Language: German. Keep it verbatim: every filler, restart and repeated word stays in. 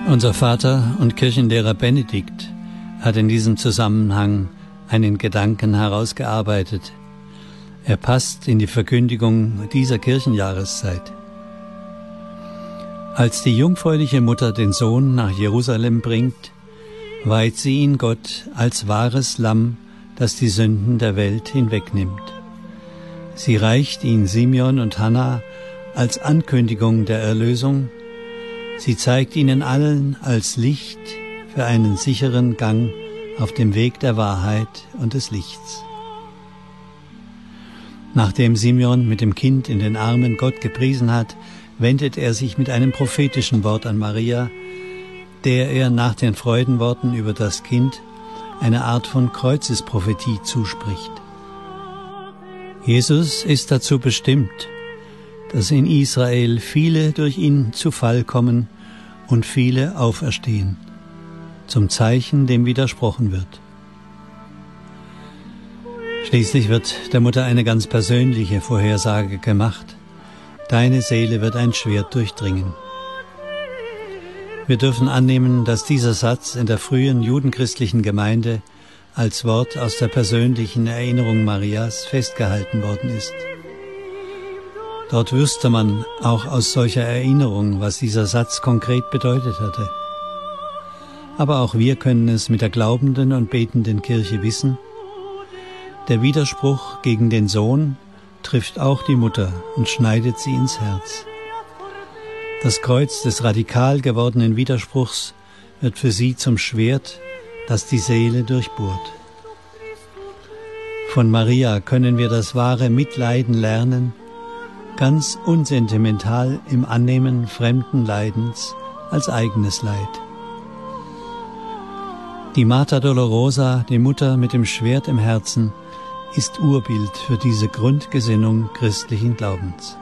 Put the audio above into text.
Unser Vater und Kirchenlehrer Benedikt hat in diesem Zusammenhang einen Gedanken herausgearbeitet. Er passt in die Verkündigung dieser Kirchenjahreszeit. Als die jungfräuliche Mutter den Sohn nach Jerusalem bringt, weiht sie ihn Gott als wahres Lamm, das die Sünden der Welt hinwegnimmt. Sie reicht ihn Simeon und Hannah als Ankündigung der Erlösung. Sie zeigt ihnen allen als Licht für einen sicheren Gang auf dem Weg der Wahrheit und des Lichts. Nachdem Simeon mit dem Kind in den Armen Gott gepriesen hat, wendet er sich mit einem prophetischen Wort an Maria, der er nach den Freudenworten über das Kind eine Art von Kreuzesprophetie zuspricht. Jesus ist dazu bestimmt, dass in Israel viele durch ihn zu Fall kommen und viele auferstehen, zum Zeichen, dem widersprochen wird. Schließlich wird der Mutter eine ganz persönliche Vorhersage gemacht. Deine Seele wird ein Schwert durchdringen. Wir dürfen annehmen, dass dieser Satz in der frühen judenchristlichen Gemeinde als Wort aus der persönlichen Erinnerung Marias festgehalten worden ist. Dort wüsste man auch aus solcher Erinnerung, was dieser Satz konkret bedeutet hatte. Aber auch wir können es mit der glaubenden und betenden Kirche wissen. Der Widerspruch gegen den Sohn trifft auch die Mutter und schneidet sie ins Herz. Das Kreuz des radikal gewordenen Widerspruchs wird für sie zum Schwert, das die Seele durchbohrt. Von Maria können wir das wahre Mitleiden lernen, ganz unsentimental im Annehmen fremden Leidens als eigenes Leid. Die Mater Dolorosa, die Mutter mit dem Schwert im Herzen, ist Urbild für diese Grundgesinnung christlichen Glaubens.